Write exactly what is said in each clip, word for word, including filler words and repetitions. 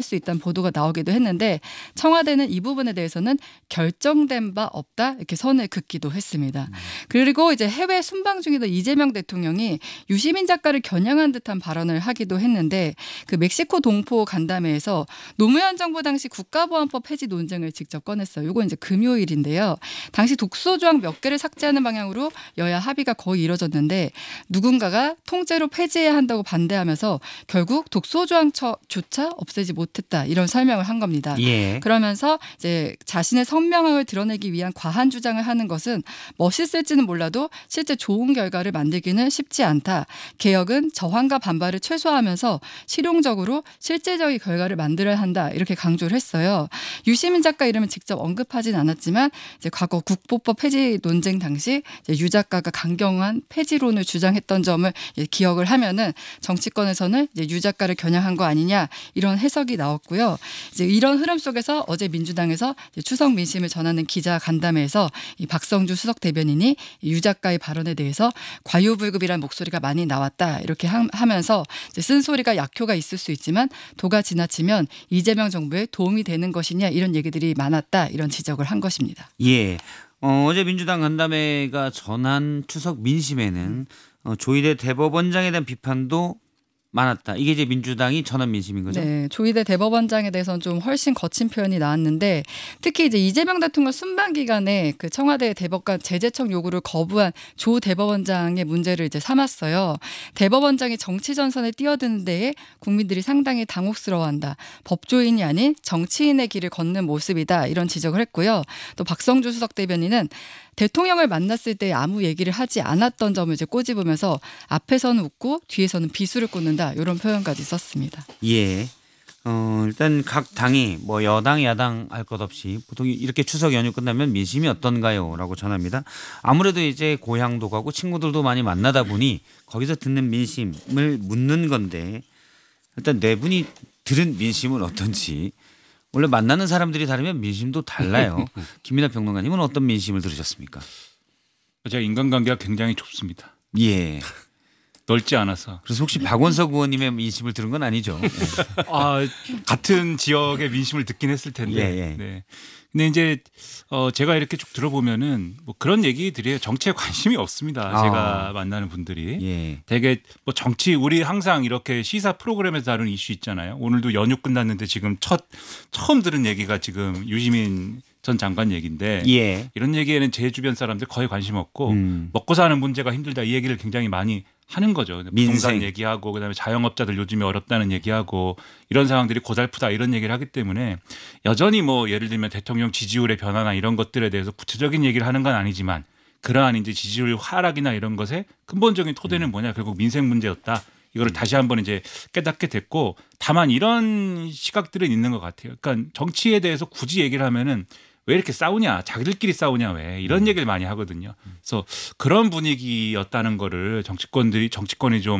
수 있다는 보도가 나오기도 했는데 청와대는 이 부분에 대해서는 결정된 바 없다 이렇게 선을 긋기도 했습니다. 음. 그리고 이제 해외 순방 중이던 이재명 대통령이 유시민 작가를 겨냥한 듯한 발언을 하기도 했는데 그 멕시코 동포 간담회에서 노무현 정부 당시 국가보안법 폐지 논쟁을 직접 꺼냈어요. 이건 이제 금요일인데요. 당시 독소 조항 몇 개를 삭제하는 방향으로 여야 합의가 거의 이뤄졌는데 누군가가 통째로 폐지해야 한다고 반대하면서 결국 독소 조항조차 없애지 못했다 이런 설명을 한 겁니다. 예. 그러면서 이제 자신의 선명함을 드러내기 위한 과한 주장을 하는 것은 멋있을지는 몰라도 실제 좋은 결과를 만들기는 쉽지 않다. 개혁은 저항과 반발을 최소화하면서 실용적으로 실질적인 결과를 만들어야 한다. 이렇게 강조를 했어요. 유시민 작가 이름은 직접 언급하진 않았지만 이제 과거 국보법 폐지 논쟁 당시 이제 유 작가가 강경한 폐지론을 주장했던 점을 기억을 하면은 정치권에서는 이제 유 작가를 겨냥한 거 아니냐 이런 해석이 나왔고요. 이제 이런 흐름 속에서 어제 민주당에서 추석 민심을 전하는 기자 간담회에서 이 박성주 수석 대변인이 유 작가의 발언에 대해서 과유불급이라는 목소리가 많이 나왔다 이렇게 하면서 이제 쓴소리가 약효가 있을 수 있지만 도가 지나치면 이재명 정부에 도움이 되는 것이냐 이런 얘기들이 많았다 이런 지적을 한 것입니다. 예. 어, 어제 민주당 간담회가 전한 추석 민심에는 어, 조희대 대법원장에 대한 비판도 많았다. 이게 이제 민주당이 전한 민심인 거죠? 네. 조희대 대법원장에 대해서는 좀 훨씬 거친 표현이 나왔는데 특히 이제 이재명 대통령 순방 기간에 그 청와대 대법관 제재청 요구를 거부한 조 대법원장의 문제를 이제 삼았어요. 대법원장이 정치 전선에 뛰어드는 데에 국민들이 상당히 당혹스러워한다. 법조인이 아닌 정치인의 길을 걷는 모습이다. 이런 지적을 했고요. 또 박성주 수석 대변인은 대통령을 만났을 때 아무 얘기를 하지 않았던 점을 이제 꼬집으면서 앞에서는 웃고 뒤에서는 비수를 꽂는다 이런 표현까지 썼습니다. 예. 어, 일단 각 당이 뭐 여당 야당 할 것 없이 보통 이렇게 추석 연휴 끝나면 민심이 어떤가요?라고 전합니다. 아무래도 이제 고향도 가고 친구들도 많이 만나다 보니 거기서 듣는 민심을 묻는 건데 일단 네 분이 들은 민심은 어떤지. 원래 만나는 사람들이 다르면 민심도 달라요. 김민하 평론가님은 어떤 민심을 들으셨습니까? 제가 인간관계가 굉장히 좁습니다. 예. 넓지 않아서. 그래서 혹시 박원석 의원님의 민심을 들은 건 아니죠? 네. 아, 같은 지역의 민심을 듣긴 했을 텐데. 예, 예. 네. 근데 이제 어 제가 이렇게 쭉 들어보면은 뭐 그런 얘기들이에요. 정치에 관심이 없습니다. 아. 제가 만나는 분들이. 예. 되게 뭐 정치 우리 항상 이렇게 시사 프로그램에서 다루는 이슈 있잖아요. 오늘도 연휴 끝났는데 지금 첫 처음 들은 얘기가 지금 유시민 전 장관 얘기인데 예. 이런 얘기에는 제 주변 사람들 거의 관심 없고 음. 먹고 사는 문제가 힘들다 이 얘기를 굉장히 많이 하는 거죠. 부동산 얘기하고 그다음에 자영업자들 요즘에 어렵다는 얘기하고 이런 상황들이 고달프다 이런 얘기를 하기 때문에 여전히 뭐 예를 들면 대통령 지지율의 변화나 이런 것들에 대해서 구체적인 얘기를 하는 건 아니지만 그러한 이제 지지율 하락이나 이런 것의 근본적인 토대는 뭐냐 결국 민생 문제였다. 이거를 다시 한번 이제 깨닫게 됐고 다만 이런 시각들은 있는 것 같아요. 그러니까 정치에 대해서 굳이 얘기를 하면은 왜 이렇게 싸우냐 자기들끼리 싸우냐 왜 이런 음. 얘기를 많이 하거든요. 그래서 그런 분위기였다는 거를 정치권들이 정치권이 좀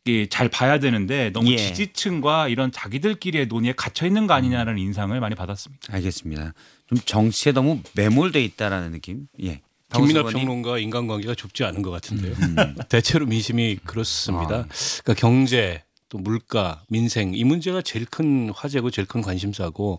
잘 봐야 되는데 너무 예. 지지층과 이런 자기들끼리의 논의에 갇혀 있는 거 아니냐라는 인상을 많이 받았습니다. 알겠습니다. 좀 정치에 너무 매몰돼 있다라는 느낌. 예. 김민하 평론가 인간관계가 좁지 않은 것 같은데요. 음. 대체로 민심이 그렇습니다. 아. 그러니까 경제 또 물가 민생 이 문제가 제일 큰 화제고 제일 큰 관심사고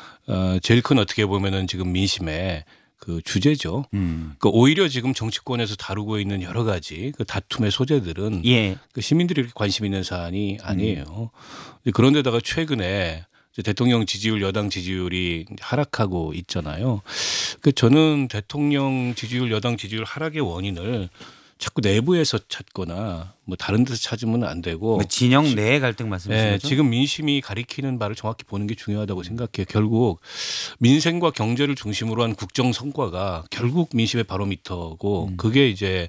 어, 제일 큰 어떻게 보면은 지금 민심의 그 주제죠. 음. 그 오히려 지금 정치권에서 다루고 있는 여러 가지 그 다툼의 소재들은 예. 그 시민들이 이렇게 관심 있는 사안이 아니에요. 음. 그런데다가 최근에 대통령 지지율, 여당 지지율이 하락하고 있잖아요. 그 저는 대통령 지지율, 여당 지지율 하락의 원인을 자꾸 내부에서 찾거나 뭐 다른 데서 찾으면 안 되고 뭐 진영 내의 갈등 말씀이시죠? 네, 지금 민심이 가리키는 바를 정확히 보는 게 중요하다고 생각해요. 결국 민생과 경제를 중심으로 한 국정 성과가 결국 민심의 바로미터고 음. 그게 이제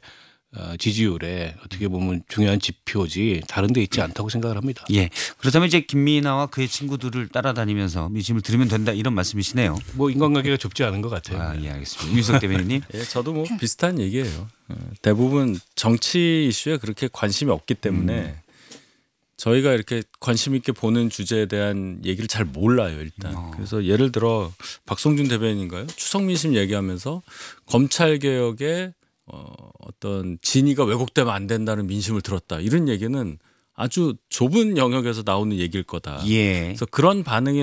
지지율에 어떻게 보면 중요한 지표지 다른 데 있지 않다고 생각을 합니다. 예. 그렇다면 이제 김민하와 그의 친구들을 따라다니면서 민심을 들으면 된다 이런 말씀이시네요. 뭐 인간관계가 좁지 않은 것 같아요. 아, 예, 알겠습니다. 유석 대변인님. 예, 저도 뭐 비슷한 얘기예요. 대부분 정치 이슈에 그렇게 관심이 없기 때문에 음. 저희가 이렇게 관심 있게 보는 주제에 대한 얘기를 잘 몰라요 일단. 어. 그래서 예를 들어 박성준 대변인인가요? 추석 민심 얘기하면서 검찰 개혁에 어, 어떤 진위가 왜곡되면 안 된다는 민심을 들었다. 이런 얘기는 아주 좁은 영역에서 나오는 얘기일 거다. 예. 그래서 그런 반응이